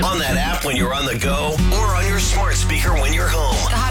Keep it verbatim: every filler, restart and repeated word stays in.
On that app when you're on the go or on your smart speaker when you're home.